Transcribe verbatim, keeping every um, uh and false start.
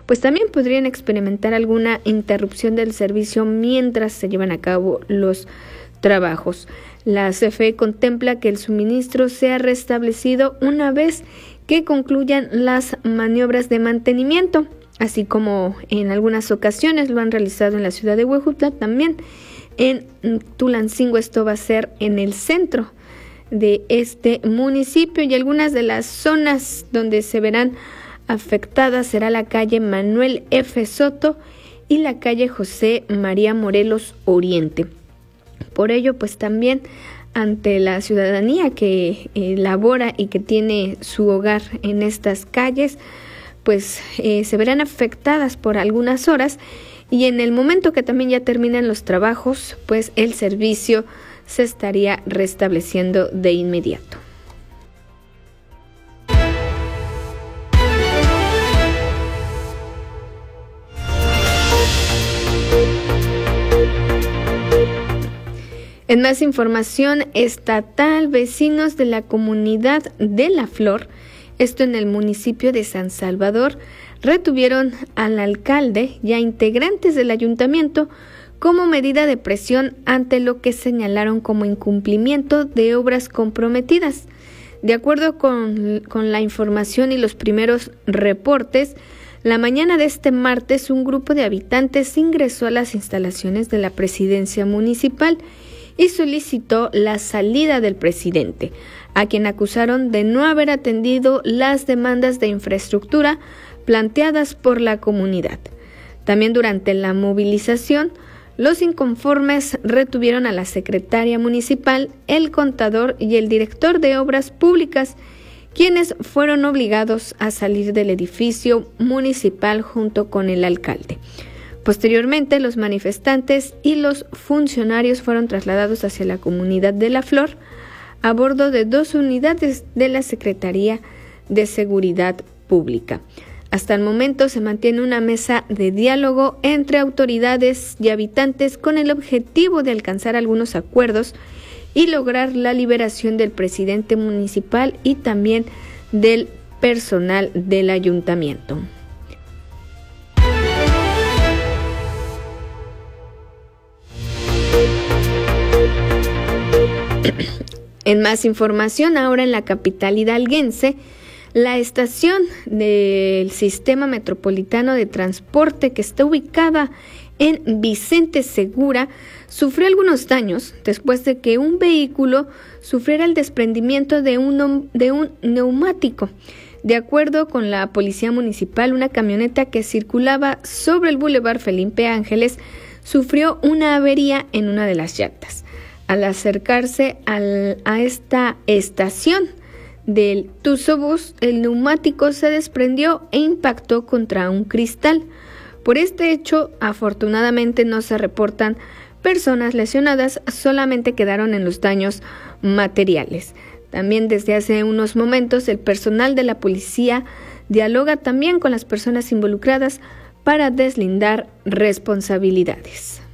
pues también podrían experimentar alguna interrupción del servicio mientras se llevan a cabo los trabajos. La C F E contempla que el suministro sea restablecido una vez que concluyan las maniobras de mantenimiento, así como en algunas ocasiones lo han realizado en la ciudad de Huejutla, también en Tulancingo. Esto va a ser en el centro de este municipio, y algunas de las zonas donde se verán afectadas será la calle Manuel F. Soto y la calle José María Morelos Oriente. Por ello, pues también ante la ciudadanía que eh, labora y que tiene su hogar en estas calles, pues eh, se verán afectadas por algunas horas, y en el momento que también ya terminan los trabajos, pues el servicio se estaría restableciendo de inmediato. En más información estatal, vecinos de la comunidad de La Flor, esto en el municipio de San Salvador, retuvieron al alcalde y a integrantes del ayuntamiento como medida de presión ante lo que señalaron como incumplimiento de obras comprometidas. De acuerdo con, con la información y los primeros reportes, la mañana de este martes un grupo de habitantes ingresó a las instalaciones de la presidencia municipal y solicitó la salida del presidente, a quien acusaron de no haber atendido las demandas de infraestructura planteadas por la comunidad. También durante la movilización, los inconformes retuvieron a la secretaria municipal, el contador y el director de obras públicas, quienes fueron obligados a salir del edificio municipal junto con el alcalde. Posteriormente, los manifestantes y los funcionarios fueron trasladados hacia la comunidad de La Flor a bordo de dos unidades de la Secretaría de Seguridad Pública. Hasta el momento se mantiene una mesa de diálogo entre autoridades y habitantes con el objetivo de alcanzar algunos acuerdos y lograr la liberación del presidente municipal y también del personal del ayuntamiento. En más información, ahora en la capital hidalguense, la estación del Sistema Metropolitano de Transporte, que está ubicada en Vicente Segura, sufrió algunos daños después de que un vehículo sufriera el desprendimiento de un, de un neumático. De acuerdo con la Policía Municipal, una camioneta que circulaba sobre el Boulevard Felipe Ángeles sufrió una avería en una de las llantas. Al acercarse al, a esta estación del Tuzobús, el neumático se desprendió e impactó contra un cristal. Por este hecho, afortunadamente no se reportan personas lesionadas, solamente quedaron en los daños materiales. También desde hace unos momentos el personal de la policía dialoga también con las personas involucradas para deslindar responsabilidades.